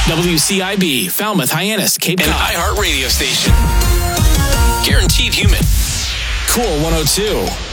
WCIB, Falmouth, Hyannis, Cape Cod. An iHeart radio station. Guaranteed human. Cool 102.